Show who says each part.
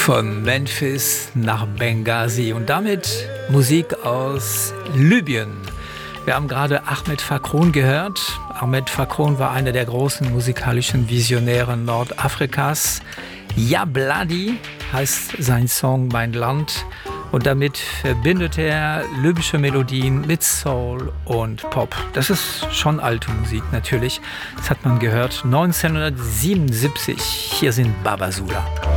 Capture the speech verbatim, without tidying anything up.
Speaker 1: Von Memphis nach Benghazi und damit Musik aus Libyen. Wir haben gerade Ahmed Fakrun gehört. Ahmed Fakrun war einer der großen musikalischen Visionäre Nordafrikas. Ja Bladi heißt sein Song Mein Land und damit verbindet er libysche Melodien mit Soul und Pop. Das ist schon alte Musik natürlich. Das hat man gehört. neunzehnhundertsiebenundsiebzig. Hier sind Babasula.